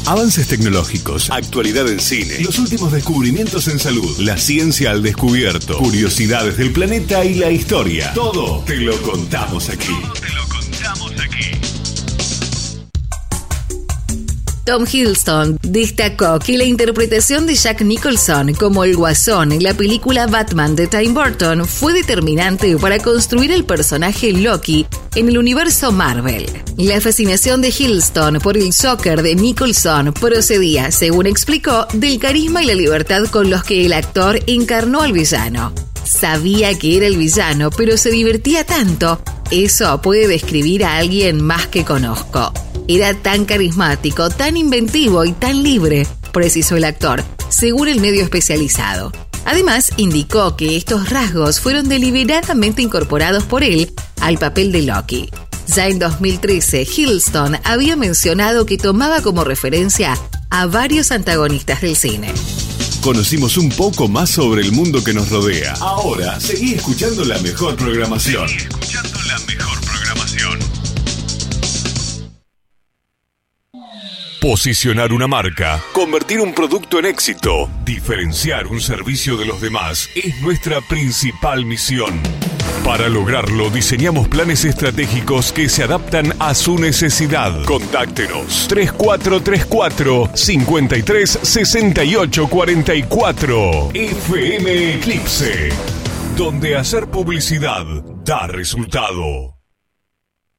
Avances tecnológicos, actualidad en cine, los últimos descubrimientos en salud, la ciencia al descubierto, curiosidades del planeta y la historia. Todo te lo contamos aquí. Tom Hiddleston destacó que la interpretación de Jack Nicholson como el Guasón en la película Batman de Tim Burton fue determinante para construir el personaje Loki en el universo Marvel. La fascinación de Hiddleston por el Joker de Nicholson procedía, según explicó, del carisma y la libertad con los que el actor encarnó al villano. Sabía que era el villano, pero se divertía tanto. Eso puede describir a alguien más que conozco. Era tan carismático, tan inventivo y tan libre, precisó el actor, según el medio especializado. Además, indicó que estos rasgos fueron deliberadamente incorporados por él al papel de Loki. Ya en 2013, Hiddleston había mencionado que tomaba como referencia a varios antagonistas del cine. Conocimos un poco más sobre el mundo que nos rodea. Ahora, seguí escuchando la mejor programación. Posicionar una marca, convertir un producto en éxito, diferenciar un servicio de los demás es nuestra principal misión. Para lograrlo, diseñamos planes estratégicos que se adaptan a su necesidad. Contáctenos 3434-536844. FM Eclipse, donde hacer publicidad da resultado.